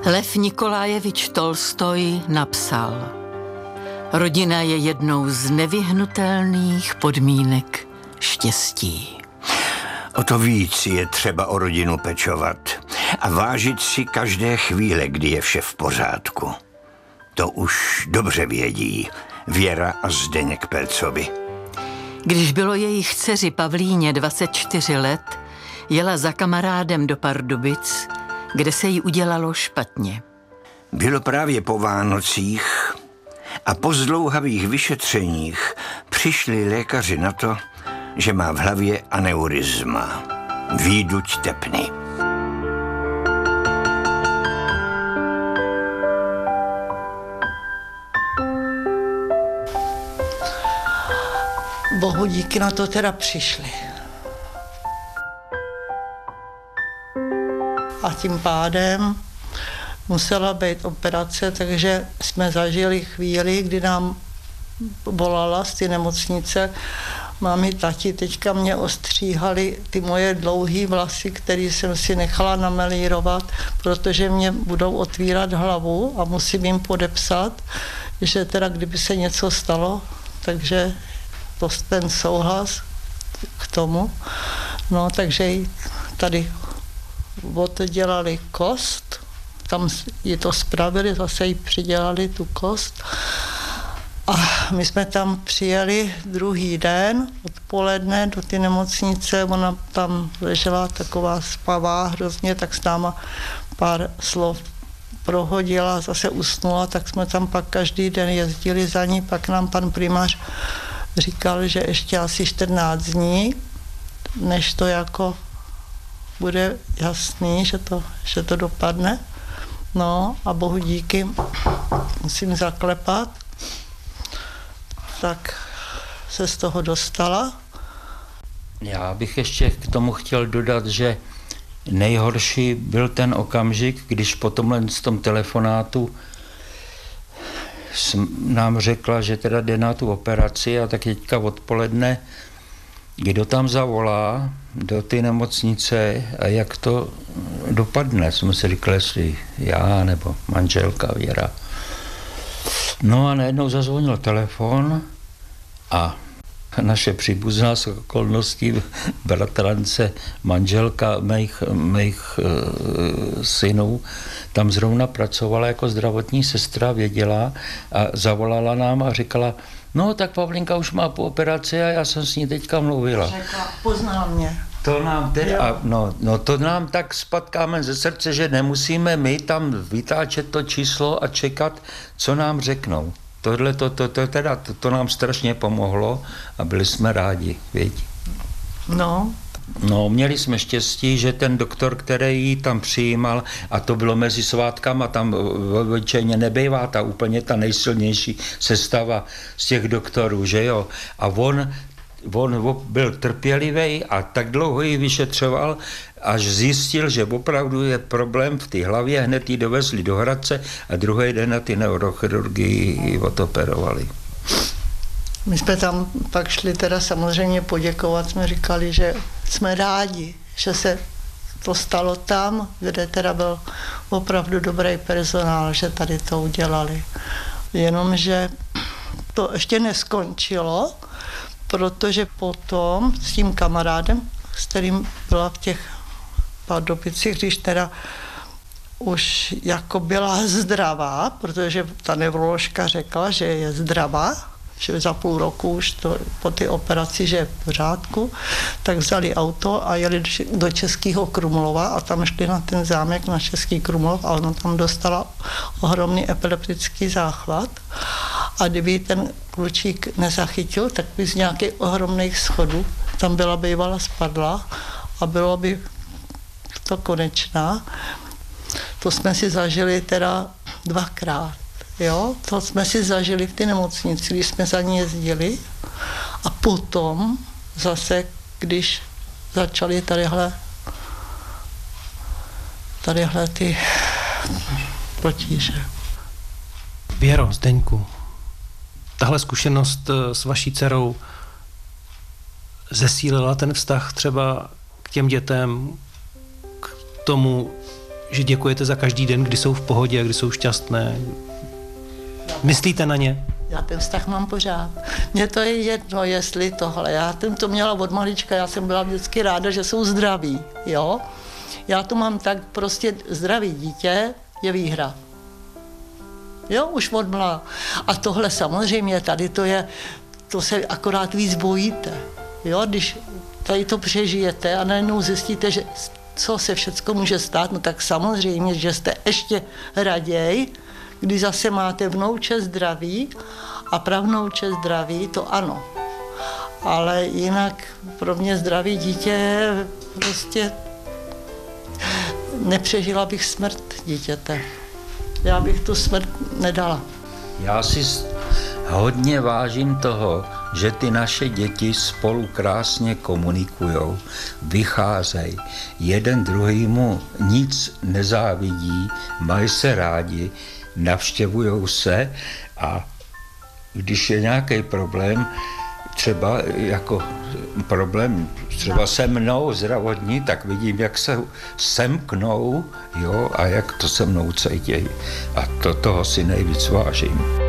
Lev Nikolájevič Tolstoj napsal: rodina je jednou z nevyhnutelných podmínek štěstí. O to víc je třeba o rodinu pečovat a vážit si každé chvíle, kdy je vše v pořádku. To už dobře vědí Věra a Zdeněk Percovi. Když bylo jejich dceři Pavlíně 24 let, jela za kamarádem do Pardubic, kde se jí udělalo špatně. Bylo právě po Vánocích a po zdlouhavých vyšetřeních přišli lékaři na to, že má v hlavě aneurizma, výduť tepny. Bohu díky, na to teda přišli. A tím pádem musela být operace, takže jsme zažili chvíli, kdy nám volala z té nemocnice. Mámi, tati, teďka mě ostříhali ty moje dlouhé vlasy, které jsem si nechala namelírovat, protože mě budou otvírat hlavu a musím jim podepsat, že teda kdyby se něco stalo, takže to ten souhlas k tomu. No, takže tady oddělali kost, tam ji to spravili, zase jí přidělali tu kost. A my jsme tam přijeli druhý den odpoledne do ty nemocnice, ona tam ležela taková spavá hrozně, tak s náma pár slov prohodila, zase usnula, tak jsme tam pak každý den jezdili za ní, pak nám pan primář říkal, že ještě asi 14 dní, než to jako bude jasný, že to dopadne. No a Bohu díky, musím zaklepat, tak se z toho dostala. Já bych ještě k tomu chtěl dodat, že nejhorší byl ten okamžik, když po tomhle z tom telefonátu nám řekla, že teda jde na tu operaci a tak teďka odpoledne, kdo tam zavolá do té nemocnice a jak to dopadne. Jsme si říkali, jestli já nebo manželka Věra. No a najednou zazvonil telefon a naše příbuzná z okolností, bratrance, manželka mých synů, tam zrovna pracovala jako zdravotní sestra, věděla a zavolala nám a říkala, no tak Pavlinka už má po operaci a já jsem s ní teďka mluvila. Řekla, pozná mě. To nám to nám tak spadl kámen ze srdce, že nemusíme my tam vytáčet to číslo a čekat, co nám řeknou. To nám strašně pomohlo a byli jsme rádi, vědí. No, měli jsme štěstí, že ten doktor, který ji tam přijímal, a to bylo mezi svátkama, tam obyčejně nebývá úplně ta nejsilnější sestava z těch doktorů, že jo. A on byl trpělivý a tak dlouho ji vyšetřoval, až zjistil, že opravdu je problém v té hlavě, hned ji dovezli do Hradce a druhý den na ty neurochirurgii odoperovali. My jsme tam pak šli teda samozřejmě poděkovat, jsme říkali, že jsme rádi, že se to stalo tam, kde teda byl opravdu dobrý personál, že tady to udělali. Jenomže to ještě neskončilo, protože potom s tím kamarádem, s kterým byla v těch Pardubicích, když teda už jako byla zdravá, protože ta neuroložka řekla, že je zdravá, že za půl roku už to, po té operaci, že je v pořádku, tak vzali auto a jeli do Českého Krumlova a tam šli na ten zámek na Český Krumlov a ona tam dostala ohromný epileptický záchvat a kdyby ten klučík nezachytil, tak by z nějakých ohromných schodů tam byla bývala spadla a bylo by to konečná. To jsme si zažili teda 2krát. Jo, to jsme si zažili v té nemocnici, když jsme za ní jezdili a potom zase, když začaly tadyhle ty potíže. Věro, Zdeňku, tahle zkušenost s vaší dcerou zesílila ten vztah třeba k těm dětem, k tomu, že děkujete za každý den, kdy jsou v pohodě a kdy jsou šťastné? Myslíte na ně? Já ten vztah mám pořád. Mně to je jedno, jestli tohle. Já jsem to měla od malička, já jsem byla vždycky ráda, že jsou zdraví, jo. Já to mám tak, prostě zdravý dítě je výhra. Jo, už od mlá. A tohle samozřejmě, tady to se akorát víc bojíte. Jo, když tady to přežijete a najednou zjistíte, že co se všecko může stát, no tak samozřejmě, že jste ještě raději, když zase máte vnouče zdraví a pravnouče zdraví, to ano. Ale jinak pro mě zdraví dítě je prostě... Nepřežila bych smrt dítěte. Já bych tu smrt nedala. Já si hodně vážím toho, že ty naše děti spolu krásně komunikujou, vycházejí, jeden druhýmu nic nezávidí, mají se rádi, navštěvujou se a když je nějaký problém, třeba jako problém třeba se mnou zdravotní, tak vidím, jak se semknou, jo, a jak to se mnou cítějí. A toho si nejvíc vážím.